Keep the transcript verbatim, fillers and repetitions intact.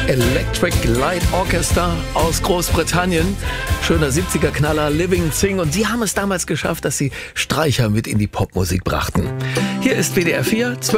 Electric Light Orchestra aus Großbritannien. Schöner siebziger-Knaller, Living Thing. Und die haben es damals geschafft, dass sie Streicher mit in die Popmusik brachten. Hier ist W D R vier.